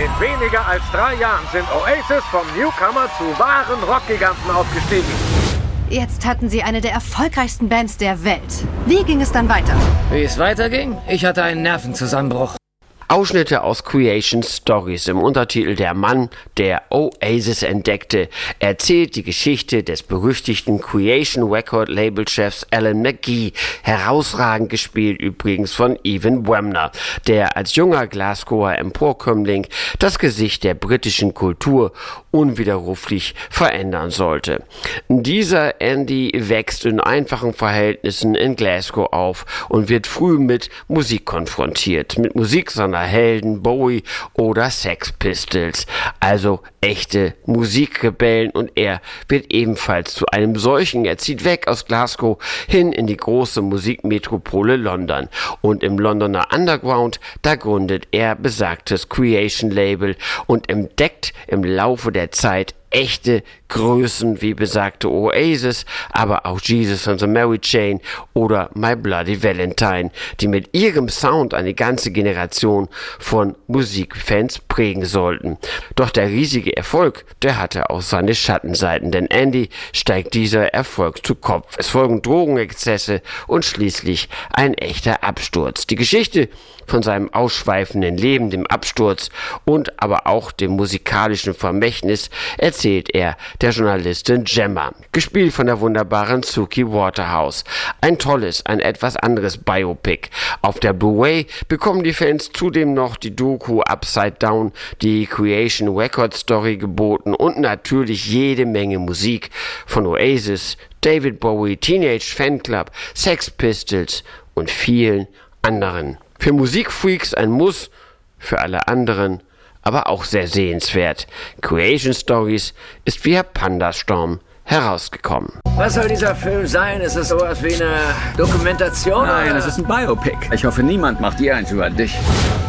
In weniger als 3 Jahren sind Oasis vom Newcomer zu wahren Rockgiganten aufgestiegen. Jetzt hatten sie eine der erfolgreichsten Bands der Welt. Wie ging es dann weiter? Wie es weiterging? Ich hatte einen Nervenzusammenbruch. Ausschnitte aus Creation Stories im Untertitel Der Mann, der Oasis entdeckte, erzählt die Geschichte des berüchtigten Creation Record Label-Chefs Alan McGee, herausragend gespielt übrigens von Evan Bremner, der als junger Glasgower Emporkömmling das Gesicht der britischen Kultur unwiderruflich verändern sollte. Dieser Andy wächst in einfachen Verhältnissen in Glasgow auf und wird früh mit Musik konfrontiert, mit Musik seiner Helden Bowie oder Sex Pistols, also echte Musikrebellen, und er wird ebenfalls zu einem solchen. Er zieht weg aus Glasgow hin in die große Musikmetropole London, und im Londoner Underground, da gründet er besagtes Creation Label und entdeckt im Laufe der Zeit echte Größen wie besagte Oasis, aber auch Jesus and the Mary Chain oder My Bloody Valentine, die mit ihrem Sound eine ganze Generation von Musikfans prägen sollten. Doch der riesige Erfolg, der hatte auch seine Schattenseiten, denn Andy steigt dieser Erfolg zu Kopf. Es folgen Drogenexzesse und schließlich ein echter Absturz. Die Geschichte von seinem ausschweifenden Leben, dem Absturz und aber auch dem musikalischen Vermächtnis erzählt er der Journalistin Gemma, gespielt von der wunderbaren Suki Waterhouse. Ein tolles, ein etwas anderes Biopic. Auf der Blu-ray bekommen die Fans zudem noch die Doku Upside Down, die Creation Record Story geboten und natürlich jede Menge Musik von Oasis, David Bowie, Teenage Fanclub, Sex Pistols und vielen anderen. Für Musikfreaks ein Muss, für alle anderen aber auch sehr sehenswert. Creation Stories ist via Pandastorm herausgekommen. Was soll dieser Film sein? Ist es sowas wie eine Dokumentation? Nein, oder? es ist ein Biopic. Ich hoffe, niemand macht dir eins über dich.